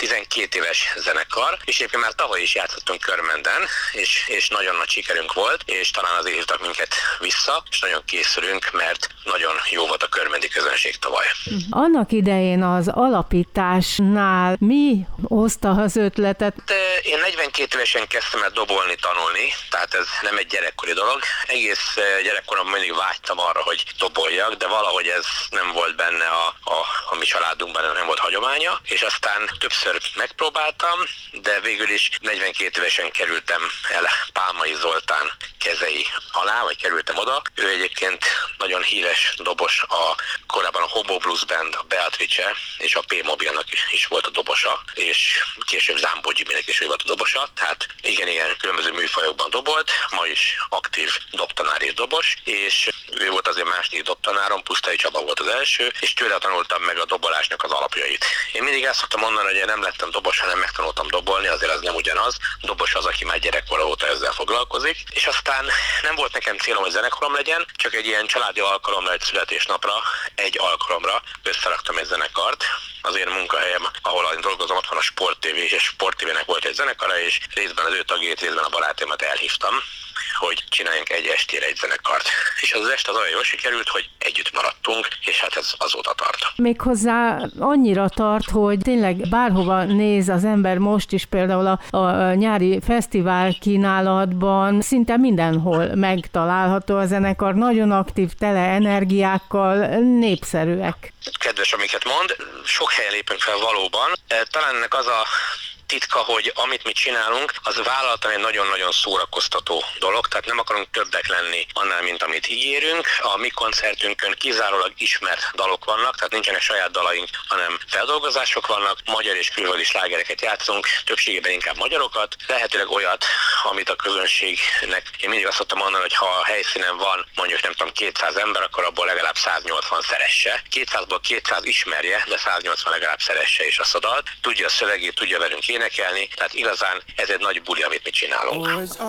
12 éves zenekar, és egyébként már tavaly is játszottunk Körmenden, és nagyon nagy sikerünk volt, és talán azért hívtak minket vissza, és nagyon készülünk, mert nagyon jó volt a körmendi közönség tavaly. Annak idején az alapításnál mi hozta az ötletet? Én 42 évesen kezdtem el dobolni, tanulni, tehát ez nem egy gyerekkori dolog. Egész gyerekkoromban mindig vágytam arra, hogy doboljak, de valahogy ez nem volt benne a mi családunkban, nem volt hagyománya, és aztán többször megpróbáltam, de végül is 42 évesen kerültem el Pálmai Zoltán kezei alá, vagy kerültem oda. Ő egyébként nagyon híres dobos, korábban a Hobo Blues Band, a Beatrice és a P-Mobilnak is volt a dobosa, és később Zámbó Jiminek is ő volt a dobosa, tehát igen, különböző műfajokban dobolt, ma is aktív dobtanár és dobos, és ő volt azért második dobtanárom, Pusztai Csaba volt az első, és tőle tanultam meg a dobolásnak az alapjait. Én mindig el szoktam mondani, hogy én nem lettem dobos, hanem megtanultam dobolni, azért az nem ugyanaz. Dobos az, aki már gyerekkora óta ezzel foglalkozik, és aztán nem volt nekem célom, hogy zenekarom legyen, csak egy ilyen családi alkalomra, egy születésnapra, egy alkalomra összeraktam egy zenekart. Az én munkahelyem, ahol én dolgozom, ott van a Sport TV, és Sport TV-nek volt egy zenekara, és részben az ő tagjait, részben a barátomat elhívtam, hogy csináljunk egy estére egy zenekart. És az este az olyan jól sikerült, hogy együtt maradtunk, és hát ez azóta tart. Méghozzá annyira tart, hogy tényleg bárhova néz az ember most is, például a nyári fesztivál kínálatban szinte mindenhol megtalálható a zenekar, nagyon aktív, tele energiákkal, népszerűek. Kedves, amiket mond, sok helyen lépünk fel valóban. Talán ennek az a titka, hogy amit mi csinálunk, az vállaltan egy nagyon-nagyon szórakoztató dolog, tehát nem akarunk többek lenni annál, mint amit ígérünk. A mi koncertünkön kizárólag ismert dalok vannak, tehát nincsenek saját dalaink, hanem feldolgozások vannak, magyar és külföldi slágereket játszunk, többségében inkább magyarokat, lehetőleg olyat, amit a közönségnek, én mindig azt szoktam mondani, hogy ha a helyszínen van mondjuk nem tudom 200 ember, akkor abból legalább 180 szeresse. 200-ból 200 ismerje, de 180 legalább szeresse is azt a dalt. Tudja a szövegét, tudja velünk énekelni, tehát igazán ez egy nagy buli, amit mi csinálunk.